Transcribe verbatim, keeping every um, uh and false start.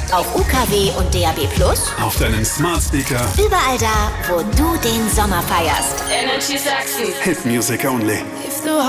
Auf U K W und D A B Plus. Auf deinen Smart Speaker. Überall da, wo du den Sommer feierst. Energy Sachsen. Hit Music Only. If the